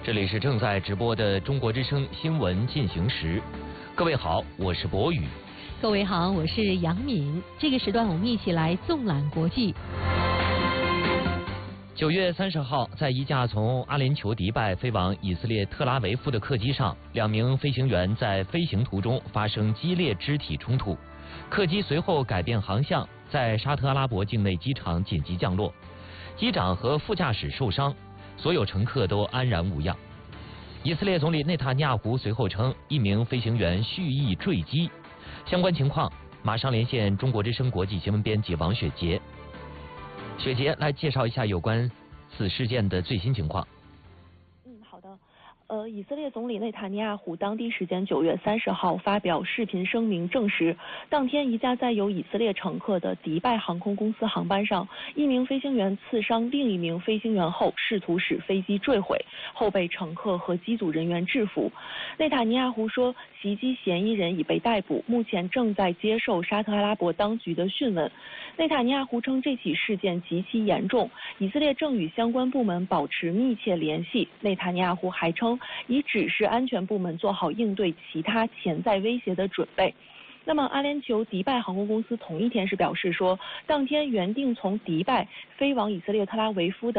这里是正在直播的中国之声新闻进行时，各位好，我是博宇。 各位好，我是杨敏。这个时段我们一起来纵览国际。 9月30号，在一架从阿联酋迪拜飞往以色列特拉维夫的客机上，2名飞行员在飞行途中发生激烈肢体冲突，客机随后改变航向，在沙特阿拉伯境内机场紧急降落，机长和副驾驶受伤，所有乘客都安然无恙。以色列总理内塔尼亚胡随后称，1名飞行员蓄意坠机。相关情况马上连线中国之声国际新闻编辑王雪杰。雪杰来介绍一下有关此事件的最新情况。 好的。以色列总理内塔尼亚胡当地时间9月30号发表视频声明，证实当天一架载有以色列乘客的迪拜航空公司航班上，1名飞行员刺伤另1名飞行员后，试图使飞机坠毁，后被乘客和机组人员制服。内塔尼亚胡说，袭击嫌疑人已被逮捕，目前正在接受沙特阿拉伯当局的讯问。内塔尼亚胡称这起事件极其严重，以色列正与相关部门保持密切联系。内塔尼亚胡还称，已指示安全部门做好应对其他潜在威胁的准备。那么，阿联酋迪拜航空公司同一天是表示说，当天原定从迪拜飞往以色列特拉维夫的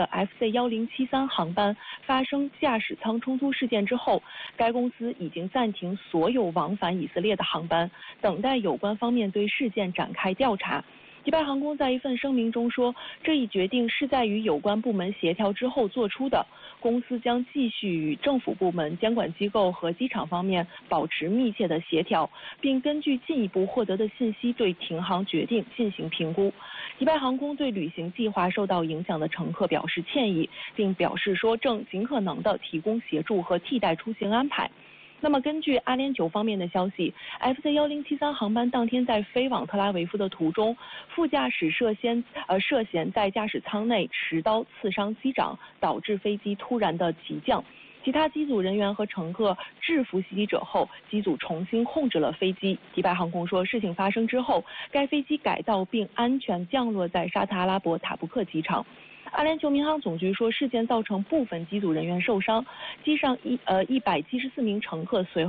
FC1073 航班发生驾驶舱冲突事件之后，该公司已经暂停所有往返以色列的航班，等待有关方面对事件展开调查。迪拜航空在一份声明中说，这一决定是在与有关部门协调之后做出的，公司将继续与政府部门、监管机构和机场方面保持密切的协调，并根据进一步获得的信息对停航决定进行评估。迪拜航空对旅行计划受到影响的乘客表示歉意，并表示说正尽可能的提供协助和替代出行安排。那么，根据阿联酋方面的消息 ，FC1073 航班当天在飞往特拉维夫的途中，副驾驶涉嫌在驾驶舱内持刀刺伤机长，导致飞机突然的急降。其他机组人员和乘客制服袭击者后，机组重新控制了飞机。迪拜航空说，事情发生之后，该飞机改道并安全降落在沙特阿拉伯塔布克机场。阿联酋民航总局说，事件造成部分机组人员受伤，机上174名乘客随后